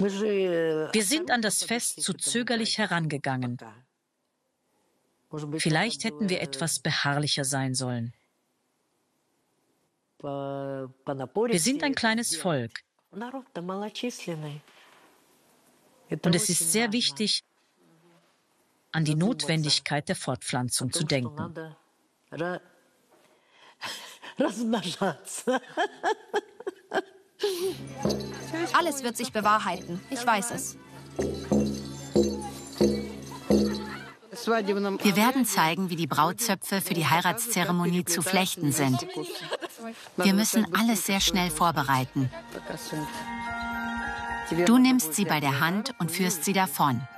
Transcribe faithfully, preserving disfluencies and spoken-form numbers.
Wir sind an das Fest zu zögerlich herangegangen. Vielleicht hätten wir etwas beharrlicher sein sollen. Wir sind ein kleines Volk. Und es ist sehr wichtig, an die Notwendigkeit der Fortpflanzung zu denken. Alles wird sich bewahrheiten. Ich weiß es. Wir werden zeigen, wie die Brautzöpfe für die Heiratszeremonie zu flechten sind. Wir müssen alles sehr schnell vorbereiten. Du nimmst sie bei der Hand und führst sie davon.